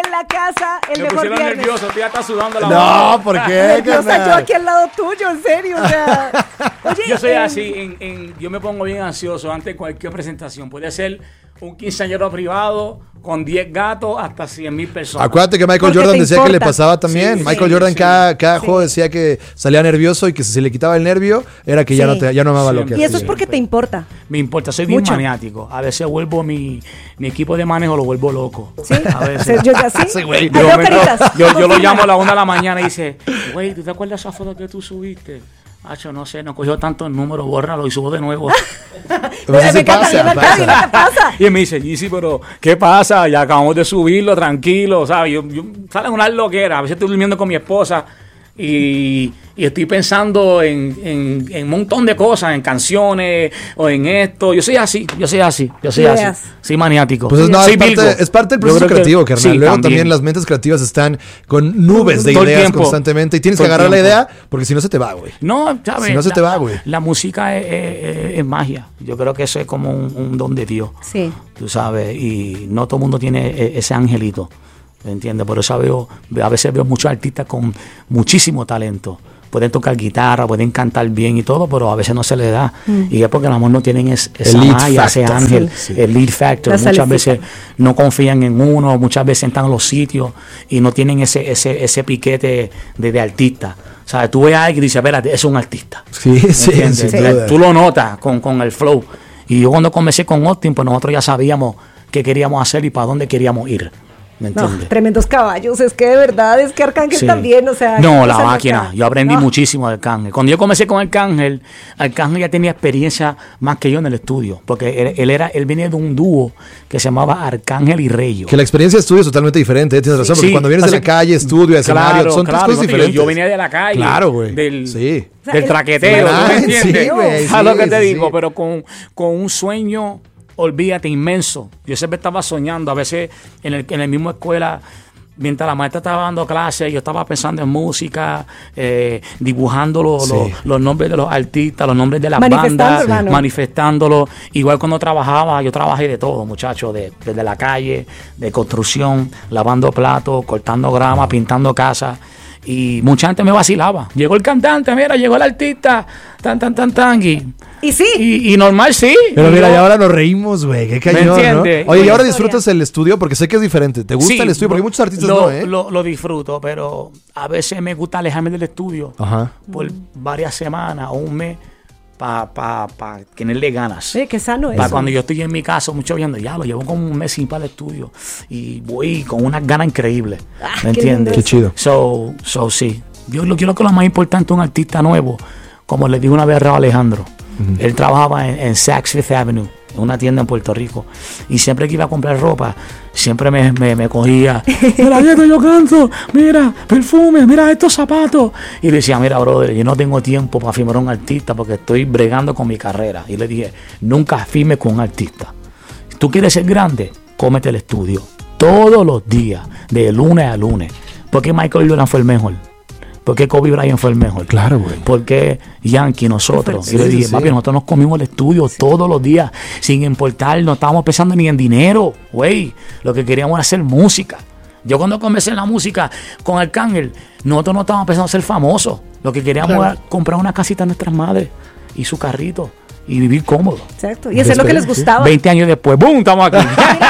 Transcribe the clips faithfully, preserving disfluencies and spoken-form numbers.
en la casa, el Me mejor pusieron viernes. nervioso, tú ya estás sudando la No, ¿por qué? Nerviosa yo aquí al lado tuyo, en serio. O sea, oye, Yo soy eh, así, en, en, yo me pongo bien ansioso antes de cualquier presentación. Puede ser un quinceañero privado con diez gatos hasta cien mil personas. Acuérdate que Michael Porque Jordan te decía que le importa. pasaba también. Sí, Michael sí, Jordan sí. cada, cada Sí. juego decía que salía nervioso y que si se le quitaba el nervio era que ya Sí. no te, ya no amaba lo que Siempre. y eso es hacía. porque te importa. Me importa, soy bien Mucho. maniático. A veces vuelvo mi, mi equipo de manejo, lo vuelvo loco. Sí. A O sea, veces. yo ya sí. Sí, güey. Ahí De veo momento, caritas. yo, yo lo Confirma. llamo a la una de la mañana y dice, güey, ¿tú te acuerdas esa foto que tú subiste? Hacho, no sé, no cogió tantos números, bórralo y subo de nuevo. Pues Me así encanta, pasa, bien acá, pasa. bien acá, pasa. Y él me dice, Yeezy, pero ¿qué pasa? Ya acabamos de subirlo, tranquilo, ¿sabes? Yo, yo, salen unas loqueras. A veces estoy durmiendo con mi esposa y, y estoy pensando en, en, en un montón de cosas, en canciones o en esto. Yo soy así, yo soy así, yo soy Ideas. así. Soy maniático. Pues es, no, soy es, parte, Virgo. es parte del Yo proceso creo que- creativo, carnal. sí, Luego también. las mentes creativas están con nubes de Todo el ideas tiempo. constantemente y tienes que Todo el agarrar la tiempo. idea porque si no se te va, güey. No, ¿sabes? Si no se La- te va, güey. La música es, es- es magia. Yo creo que eso es como un, un don de Dios. Sí. Tú sabes, y no todo el mundo tiene e- ese angelito, ¿me entiendes? Por eso veo, a veces veo muchos artistas con muchísimo talento. Pueden tocar guitarra, pueden cantar bien y todo, pero a veces no se les da. Y es porque a lo mejor no tienen es- esa lead magia, ese factor. ángel, Sí. el lead factor. La Muchas salecita. veces no confían en uno, muchas veces están en los sitios y no tienen ese ese ese piquete de, de artista. O sea, tú ves a alguien y dices, espérate, es un artista. Sí, sí, ¿Entiendes? sin duda. Tú lo notas con, con el flow. Y yo cuando comencé con Austin, pues nosotros ya sabíamos qué queríamos hacer y para dónde queríamos ir. ¿Me No, entiendes? tremendos caballos. Es que de verdad es que Arcángel Sí. también, o sea. No, o la sea, máquina. está- Yo aprendí no. muchísimo de Arcángel. Cuando yo comencé con Arcángel, Arcángel ya tenía experiencia más que yo en el estudio. Porque él, él era, él venía de un dúo que se llamaba Arcángel y Reyo. Que la experiencia de estudio es totalmente diferente, ¿eh? Tienes razón, porque Sí, cuando vienes de la pasa- calle, estudio, escenario, Claro, son claro, tres cosas yo- diferentes. Yo venía de la calle. Claro, güey. Del, Sí. O sea, del el- traqueteo, ¿tú me Right, entiendes? sí, güey, ¿Sabes lo sí, que te sí, digo? sí. Pero con, con un sueño, olvídate, inmenso. Yo siempre estaba soñando. A veces en el, en la misma escuela, mientras la maestra estaba dando clases, yo estaba pensando en música, eh, dibujando lo- Sí. lo- los nombres de los artistas, los nombres de las Manifestando, bandas, hermano. manifestándolo. Igual cuando trabajaba, yo trabajé de todo, muchachos, de, desde la calle, de construcción, lavando platos, cortando grama, pintando casas. Y mucha gente me vacilaba. Llegó el cantante, mira, llegó el artista, tan, tan, tan, tan. Y, Y sí. y, y normal, sí. Pero Y mira, yo- y ahora nos reímos, güey. Qué cañón, ¿no? entiendes? Oye, y Buena ahora historia. disfrutas el estudio porque sé que es diferente. ¿Te gusta Sí, el estudio? Porque lo- hay muchos artistas lo, no, ¿eh? Lo, lo disfruto, pero a veces me gusta alejarme del estudio Ajá. por varias semanas o un mes para pa, pa tenerle ganas. Oye, qué sano Para eso. cuando yo estoy en mi casa, mucho viendo, ya lo llevo como un mes sin para el estudio y voy con unas ganas increíbles. Ah, ¿Me qué entiendes? lindo. Qué chido. So, so sí. Yo lo quiero que lo más importante un artista nuevo, como le digo una vez a Raúl Alejandro. Él trabajaba en, en Saks Fifth Avenue, en una tienda en Puerto Rico. Y siempre que iba a comprar ropa, siempre me, me, me cogía. Mira, Diego, yo canto. Mira, perfume, mira estos zapatos. Y le decía, mira, brother, yo no tengo tiempo para firmar a un artista porque estoy bregando con mi carrera. Y le dije, nunca firme con un artista. Si tú quieres ser grande, cómete el estudio. Todos los días, de lunes a lunes. ¿Por qué Michael Jordan fue el mejor? ¿Por qué Kobe Bryant fue el mejor? Claro, güey. ¿Por qué Yankee, nosotros? Sí, Yo le sí, dije, sí. papi, nosotros nos comimos el estudio todos los días, sin importar, no estábamos pensando ni en dinero, güey. Lo que queríamos era hacer música. Yo cuando comencé en la música con Arcángel, nosotros no estábamos pensando en ser famosos. Lo que queríamos Claro. era comprar una casita a nuestras madres y su carrito y vivir cómodo. Exacto. Y hacer lo que les gustaba. veinte años después, ¡boom! Estamos aquí.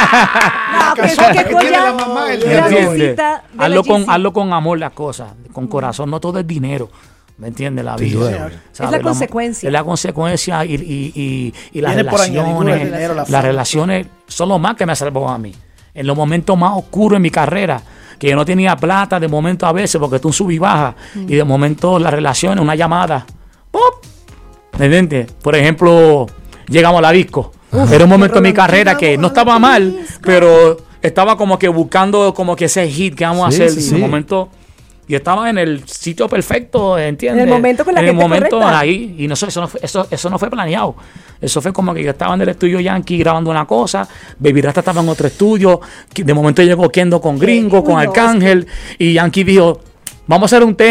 No, que eso, qué que joya. tiene la mamá, el ¿Me Gracias. entiendes? Graciosita de la Hazlo con, G C. hazlo con amor las cosas, con corazón, no todo es dinero. ¿Me entiendes? La Sin vida. duda, ¿sabes? Es la Lo- consecuencia. Es la consecuencia y, y, y, y las Viene por añadidura el relaciones. dinero, la las fama. relaciones son lo más que me salvó a mí. En los momentos más oscuros en mi carrera, que yo no tenía plata de momento a veces, porque tú sub y baja, y de momento las relaciones, una llamada, ¡pop! ¿Me entiendes? Por ejemplo, llegamos a la disco. Era un momento en mi carrera que no estaba mal, pero estaba como que buscando como que ese hit que vamos a Sí, hacer. sí, Y sí. en un momento, yo estaba en el sitio perfecto, ¿entiendes? En el momento con la En el gente momento correcta. ahí. Y no sé, eso no, fue, eso, eso no fue planeado. Eso fue como que yo estaba en el estudio Yankee grabando una cosa, Baby Rasta estaba en otro estudio, de momento llegó Kendo con Gringo, Uy, con no, Arcángel, y Yankee dijo, vamos a hacer un tema.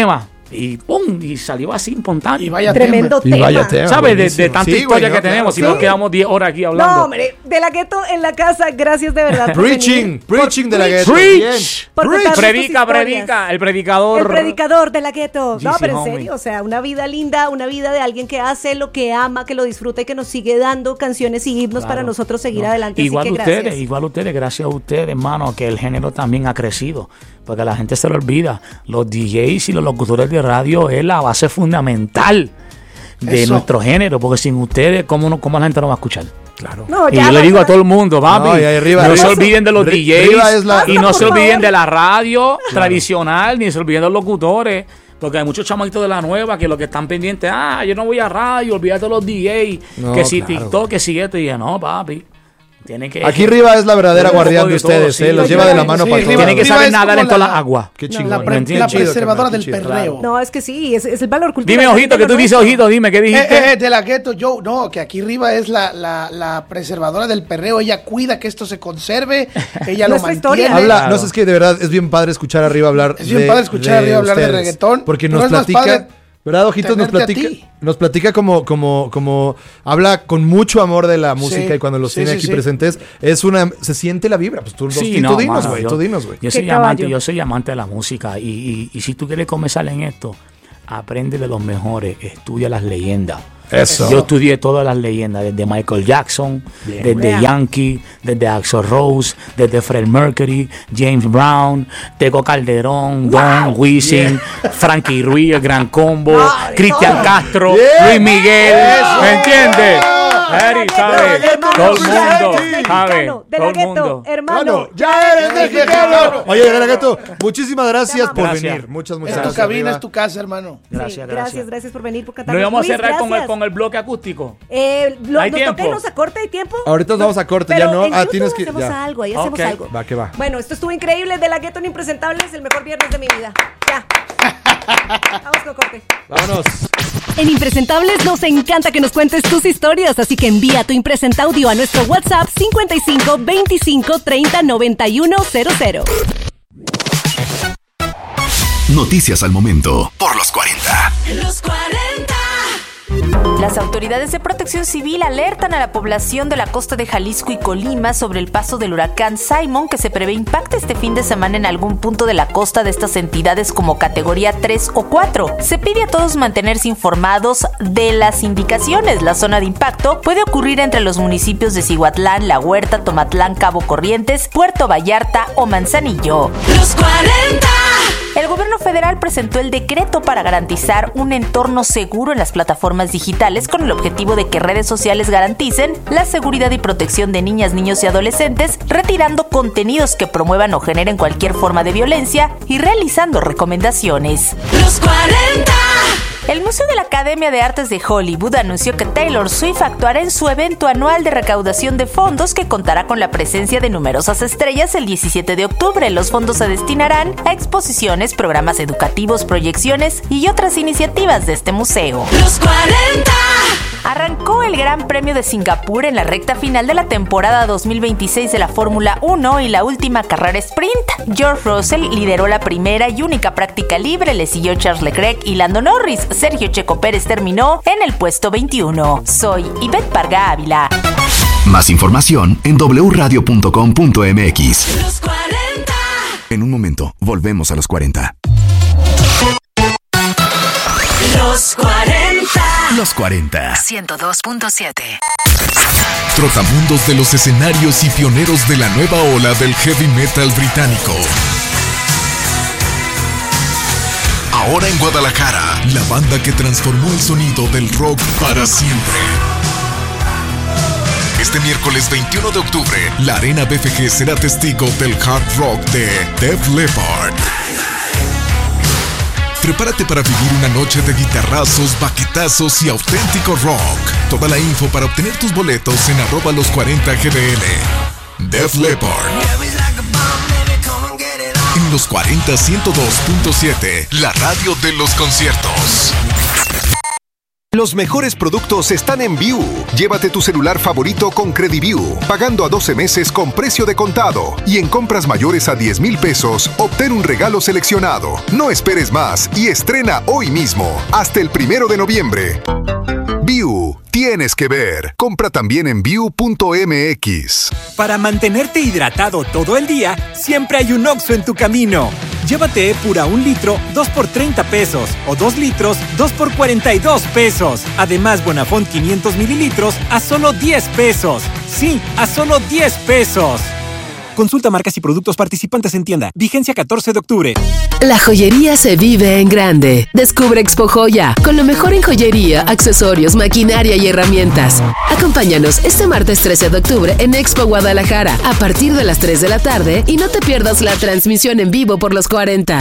Y ¡pum! Y salió así espontáneo. Y vaya Tremendo tema. tema. Y vaya tema. ¿Sabes? De, de buenísimo. tanta Sí, historia güey, que no, tenemos. claro. Si nos quedamos diez horas aquí hablando. No, hombre, de la gueto en la casa, gracias de verdad. por Preaching, venir. preaching de la Preach. gueto. Preach. Por Preach. contarnos Predica, tus historias. predica. El predicador. El predicador de la gueto. No, G C pero en homie. serio, o sea, una vida linda, una vida de alguien que hace lo que ama, que lo disfruta y que nos sigue dando canciones y himnos Claro. para nosotros seguir No. adelante. Igual Así que ustedes, gracias. igual ustedes, gracias a ustedes, hermano, que el género también ha crecido. Porque la gente se lo olvida. Los D Js y los locutores de radio es la base fundamental de Eso. nuestro género. Porque sin ustedes, ¿cómo, no, cómo la gente no va a escuchar? Claro. No, Y ya yo le va- digo a todo el mundo, papi, No, y ahí arriba, no arriba. se olviden de los Ri- D arriba Js es la- y no Por se olviden favor. de la radio tradicional, ni se olviden de los locutores. Porque hay muchos chamaquitos de la nueva que lo que están pendientes, ah, yo no voy a radio, olvídate de los D Js, No, que si claro. TikTok, que si esto, y yo, no, papi. Tiene que, Aquí arriba es la verdadera Un poco guardián de de todo, ustedes, sí. ¿eh? Los Sí, lleva de la sí, mano sí, para arriba- todo. tiene que arriba saber es nadar como en toda la- la agua. Qué No, chingón. la, ¿me pre- entiendes? la Chido, preservadora carnal, del qué chido. perreo. No, es que sí, es, es el valor cultural. Dime, ojito, que tú dices ojito, dime, ¿qué Eh, dijiste? eh, eh, de la gueto, yo, no, que aquí arriba es la, la, la preservadora del perreo. Ella cuida que esto se conserve, ella lo Nuestra mantiene. historia. Habla, Claro. no sé, es que de verdad es bien padre escuchar arriba hablar Es bien padre escuchar arriba hablar de ustedes, reggaetón, porque pero nos es más platica, padre ¿verdad, Ojitos? Nos tenerte a platica, ti. nos platica como, como, como, habla con mucho amor de la música Sí, y cuando los sí, tiene sí, aquí sí. presentes, es una, se siente la vibra, pues tú, Sí, tú no, dinos, mano, güey, yo- tú dinos, güey. Yo soy Qué amante, caballo. yo soy amante de la música y, y, y si tú quieres comenzar en esto, aprende de los mejores, estudia las leyendas. Eso. Yo estudié todas las leyendas, desde Michael Jackson, desde Bien. Yankee, desde Axl Rose, desde Fred Mercury, James Brown, Tego Calderón, Don Wisin, Frankie Ruiz, el Gran Combo, Madre, Cristian no. Castro, Yeah. Luis Miguel, Eso. ¿me entiendes? Harry, De la ¿sabes? gueto, Todo el hermano, mundo, mexicano, ¿sabes? de la Todo el gueto, mundo. hermano. Mano, ya eres mexicano. Oye, Galagato, muchísimas gracias por Gracias. venir. Muchas, muchas Es tu gracias. cabina, arriba. es tu casa, hermano. Sí, Gracias, gracias, gracias. gracias por venir, por Nos cantar. vamos a cerrar con el, con el bloque acústico. Eh, lo, ¿Hay nos tiempo? toca irnos a corte, ¿hay tiempo? Ahorita nos vamos a corte, Pero ya no. en Ah, YouTube tienes que. hacemos ya. algo, ahí hacemos Ok. algo. Va, que va. Bueno, esto estuvo increíble. De la Gueto en Impresentables, el mejor viernes de mi vida. Ya. Vamos con corte. Vámonos. En Impresentables nos encanta que nos cuentes tus historias, así que envía tu impresenta audio a nuestro WhatsApp cincuenta y cinco veinticinco treinta noventa y uno cero cero. Noticias al momento por los cuarenta. Los cuarenta. Las autoridades de protección civil alertan a la población de la costa de Jalisco y Colima sobre el paso del huracán Simon, que se prevé impacte este fin de semana en algún punto de la costa de estas entidades como categoría tres o cuatro. Se pide a todos mantenerse informados de las indicaciones. La zona de impacto puede ocurrir entre los municipios de Cihuatlán, La Huerta, Tomatlán, Cabo Corrientes, Puerto Vallarta o Manzanillo. Los cuarenta. El gobierno federal presentó el decreto para garantizar un entorno seguro en las plataformas digitales con el objetivo de que redes sociales garanticen la seguridad y protección de niñas, niños y adolescentes, retirando contenidos que promuevan o generen cualquier forma de violencia y realizando recomendaciones. Los cuarenta. El Museo de la Academia de Artes de Hollywood anunció que Taylor Swift actuará en su evento anual de recaudación de fondos que contará con la presencia de numerosas estrellas el diecisiete de octubre. Los fondos se destinarán a exposiciones, programas educativos, proyecciones y otras iniciativas de este museo. Los cuarenta. Arrancó el Gran Premio de Singapur en la recta final de la temporada dos mil veintiséis de la Fórmula uno y la última carrera sprint. George Russell lideró la primera y única práctica libre, le siguió Charles Leclerc y Lando Norris. Sergio Checo Pérez terminó en el puesto veintiuno. Soy Ivette Parga Ávila. Más información en doble u radio punto com punto m x. Los cuarenta. En un momento, volvemos a los cuarenta. Los cuarenta. Los cuarenta. ciento dos punto siete. Trotamundos de los escenarios y pioneros de la nueva ola del heavy metal británico. Ahora en Guadalajara, la banda que transformó el sonido del rock para siempre. Este miércoles veintiuno de octubre, la Arena B F G será testigo del hard rock de Def Leppard. Prepárate para vivir una noche de guitarrazos, baquetazos y auténtico rock. Toda la info para obtener tus boletos en arroba los cuarenta G D L. Def Leppard. En los cuarenta ciento dos punto siete, la radio de los conciertos. Los mejores productos están en View. Llévate tu celular favorito con Crediview, pagando a doce meses con precio de contado. Y en compras mayores a diez mil pesos, obtén un regalo seleccionado. No esperes más y estrena hoy mismo, hasta el primero de noviembre. View, tienes que ver. Compra también en view punto m x. Para mantenerte hidratado todo el día, siempre hay un Oxxo en tu camino. Llévate Epura un litro, dos por treinta pesos. O dos litros, dos por cuarenta y dos pesos. Además, Bonafont quinientos mililitros a solo diez pesos. Sí, a solo diez pesos. Consulta marcas y productos participantes en tienda. Vigencia catorce de octubre. La joyería se vive en grande. Descubre Expo Joya, con lo mejor en joyería, accesorios, maquinaria y herramientas. Acompáñanos este martes trece de octubre en Expo Guadalajara, a partir de las tres de la tarde, y no te pierdas la transmisión en vivo por los cuarenta.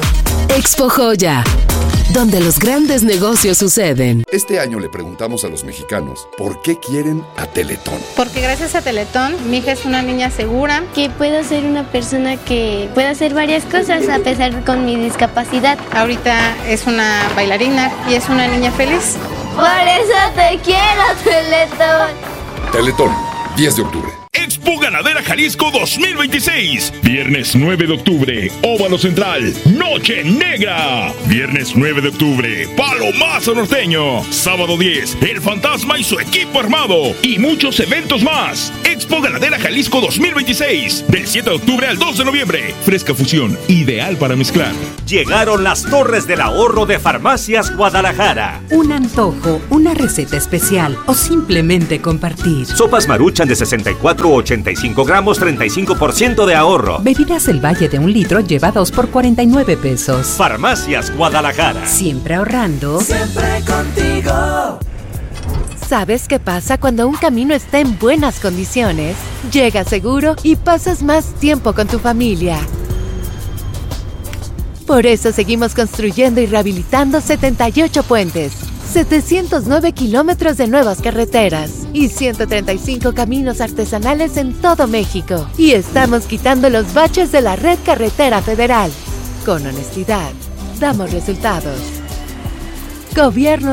Expo Joya, donde los grandes negocios suceden. Este año le preguntamos a los mexicanos por qué quieren a Teletón. Porque gracias a Teletón, mi hija es una niña segura. Que puedo ser una persona que puede hacer varias cosas a pesar con mi discapacidad. Ahorita es una bailarina y es una niña feliz. Por eso te quiero, Teletón. Teletón, diez de octubre. Expo Ganadera Jalisco dos mil veintiséis. Viernes nueve de octubre, Óvalo Central, Noche Negra. Viernes nueve de octubre, Palomazo Norteño. Sábado diez, El Fantasma y su equipo armado. Y muchos eventos más. Expo Ganadera Jalisco dos mil veintiséis. Del siete de octubre al dos de noviembre. Fresca fusión, ideal para mezclar. Llegaron las Torres del Ahorro de Farmacias Guadalajara. Un antojo, una receta especial o simplemente compartir. Sopas Maruchan de sesenta y cuatro a ochenta y cinco gramos, treinta y cinco por ciento de ahorro. Bebidas El Valle de un litro lleva dos por cuarenta y nueve pesos. Farmacias Guadalajara. Siempre ahorrando. Siempre contigo. ¿Sabes qué pasa cuando un camino está en buenas condiciones? Llegas seguro y pasas más tiempo con tu familia. Por eso seguimos construyendo y rehabilitando setenta y ocho puentes, setecientos nueve kilómetros de nuevas carreteras y ciento treinta y cinco caminos artesanales en todo México. Y estamos quitando los baches de la red carretera federal. Con honestidad, damos resultados. Gobierno